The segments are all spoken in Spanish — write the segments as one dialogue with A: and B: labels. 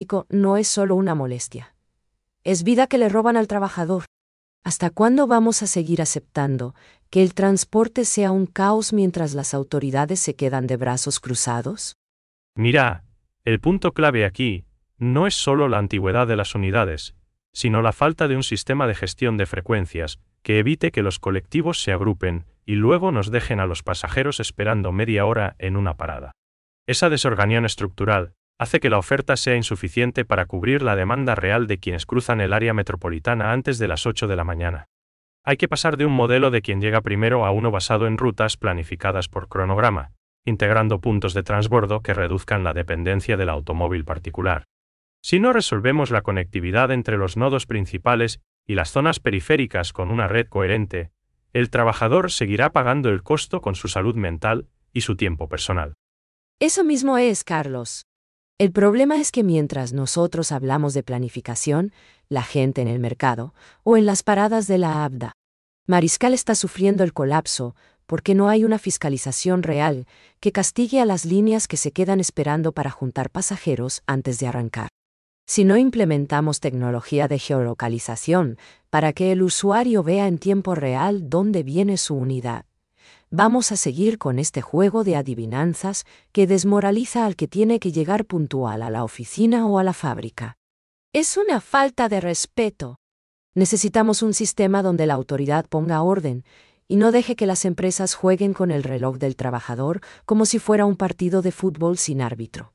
A: público no es solo una molestia. Es vida que le roban al trabajador. ¿Hasta cuándo vamos a seguir aceptando que el transporte sea un caos mientras las autoridades se quedan de brazos cruzados?
B: Mira, el punto clave aquí no es solo la antigüedad de las unidades, sino la falta de un sistema de gestión de frecuencias que evite que los colectivos se agrupen y luego nos dejen a los pasajeros esperando media hora en una parada. Esa desorganización estructural hace que la oferta sea insuficiente para cubrir la demanda real de quienes cruzan el área metropolitana antes de las 8 de la mañana. Hay que pasar de un modelo de quien llega primero a uno basado en rutas planificadas por cronograma, integrando puntos de transbordo que reduzcan la dependencia del automóvil particular. Si no resolvemos la conectividad entre los nodos principales y las zonas periféricas con una red coherente, el trabajador seguirá pagando el costo con su salud mental y su tiempo personal.
A: Eso mismo es, Carlos. El problema es que mientras nosotros hablamos de planificación, la gente en el mercado o en las paradas de la ABDA, Mariscal está sufriendo el colapso porque no hay una fiscalización real que castigue a las líneas que se quedan esperando para juntar pasajeros antes de arrancar. Si no implementamos tecnología de geolocalización para que el usuario vea en tiempo real dónde viene su unidad, vamos a seguir con este juego de adivinanzas que desmoraliza al que tiene que llegar puntual a la oficina o a la fábrica. Es una falta de respeto. Necesitamos un sistema donde la autoridad ponga orden y no deje que las empresas jueguen con el reloj del trabajador como si fuera un partido de fútbol sin árbitro.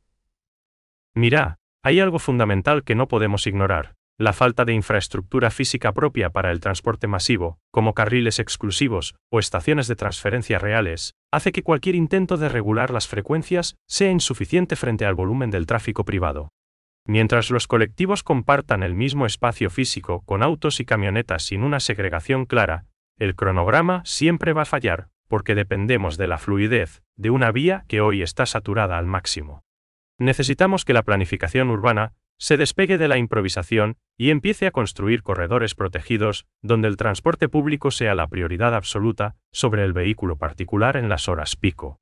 B: Mira, hay algo fundamental que no podemos ignorar: la falta de infraestructura física propia para el transporte masivo, como carriles exclusivos o estaciones de transferencia reales, hace que cualquier intento de regular las frecuencias sea insuficiente frente al volumen del tráfico privado. Mientras los colectivos compartan el mismo espacio físico con autos y camionetas sin una segregación clara, el cronograma siempre va a fallar, porque dependemos de la fluidez de una vía que hoy está saturada al máximo. Necesitamos que la planificación urbana se despegue de la improvisación y empiece a construir corredores protegidos donde el transporte público sea la prioridad absoluta sobre el vehículo particular en las horas pico.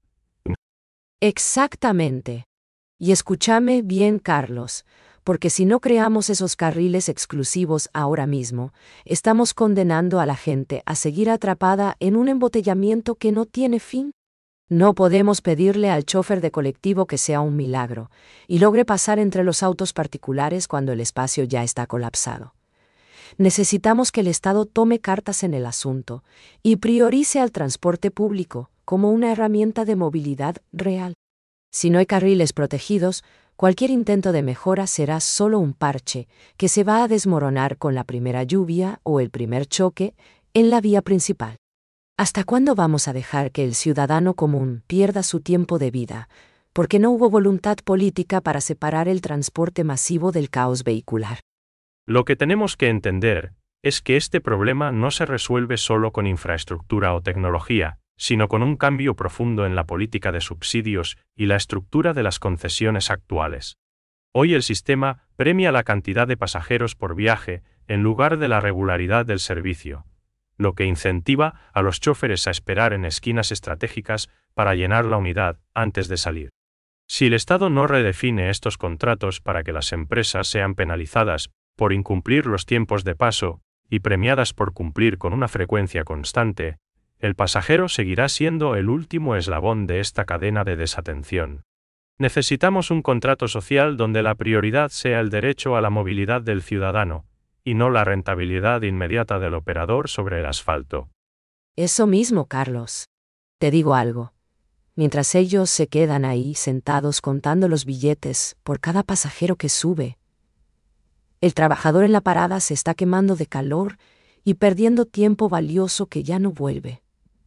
A: Exactamente. Y escúchame bien, Carlos, porque si no creamos esos carriles exclusivos ahora mismo, estamos condenando a la gente a seguir atrapada en un embotellamiento que no tiene fin. No podemos pedirle al chofer de colectivo que sea un milagro y logre pasar entre los autos particulares cuando el espacio ya está colapsado. Necesitamos que el Estado tome cartas en el asunto y priorice al transporte público como una herramienta de movilidad real. Si no hay carriles protegidos, cualquier intento de mejora será solo un parche que se va a desmoronar con la primera lluvia o el primer choque en la vía principal. ¿Hasta cuándo vamos a dejar que el ciudadano común pierda su tiempo de vida, porque no hubo voluntad política para separar el transporte masivo del caos vehicular?
B: Lo que tenemos que entender es que este problema no se resuelve solo con infraestructura o tecnología, sino con un cambio profundo en la política de subsidios y la estructura de las concesiones actuales. Hoy el sistema premia la cantidad de pasajeros por viaje en lugar de la regularidad del servicio, lo que incentiva a los choferes a esperar en esquinas estratégicas para llenar la unidad antes de salir. Si el Estado no redefine estos contratos para que las empresas sean penalizadas por incumplir los tiempos de paso y premiadas por cumplir con una frecuencia constante, el pasajero seguirá siendo el último eslabón de esta cadena de desatención. Necesitamos un contrato social donde la prioridad sea el derecho a la movilidad del ciudadano, y no la rentabilidad inmediata del operador sobre el asfalto.
A: Eso mismo, Carlos. Te digo algo. Mientras ellos se quedan ahí sentados contando los billetes por cada pasajero que sube, el trabajador en la parada se está quemando de calor y perdiendo tiempo valioso que ya no vuelve.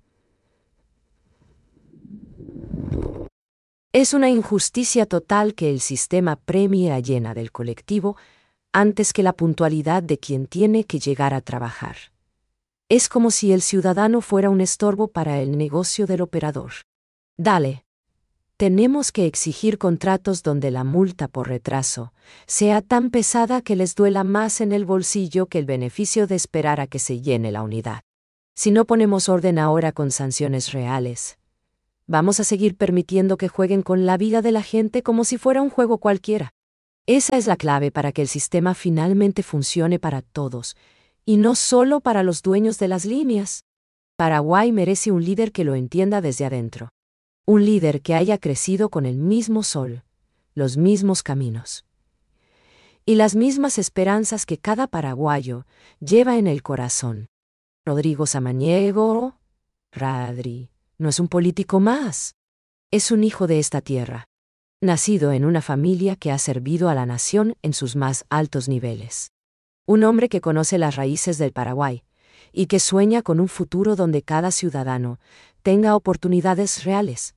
A: Es una injusticia total que el sistema premie a llena del colectivo antes que la puntualidad de quien tiene que llegar a trabajar. Es como si el ciudadano fuera un estorbo para el negocio del operador. Dale. Tenemos que exigir contratos donde la multa por retraso sea tan pesada que les duela más en el bolsillo que el beneficio de esperar a que se llene la unidad. Si no ponemos orden ahora con sanciones reales, vamos a seguir permitiendo que jueguen con la vida de la gente como si fuera un juego cualquiera. Esa es la clave para que el sistema finalmente funcione para todos, y no solo para los dueños de las líneas. Paraguay merece un líder que lo entienda desde adentro. Un líder que haya crecido con el mismo sol, los mismos caminos y las mismas esperanzas que cada paraguayo lleva en el corazón. Rodrigo Samaniego, Radri, no es un político más. Es un hijo de esta tierra, nacido en una familia que ha servido a la nación en sus más altos niveles. Un hombre que conoce las raíces del Paraguay y que sueña con un futuro donde cada ciudadano tenga oportunidades reales.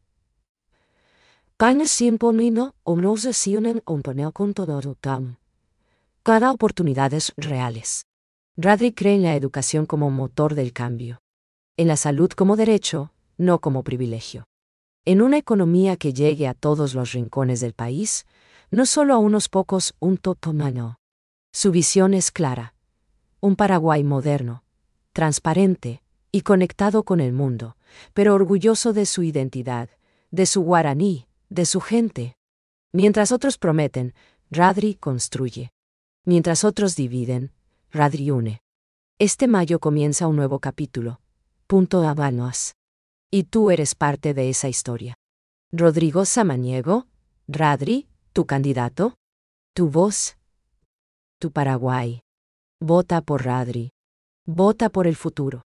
A: Cada oportunidades reales. Radri cree en la educación como motor del cambio. En la salud como derecho, no como privilegio. En una economía que llegue a todos los rincones del país, no solo a unos pocos, un totomano. Su visión es clara. Un Paraguay moderno, transparente y conectado con el mundo, pero orgulloso de su identidad, de su guaraní, de su gente. Mientras otros prometen, Radri construye. Mientras otros dividen, Radri une. Este mayo comienza un nuevo capítulo. Punto Habanos. Y tú eres parte de esa historia. Rodrigo Samaniego, Radri, tu candidato, tu voz, tu Paraguay. Vota por Radri. Vota por el futuro.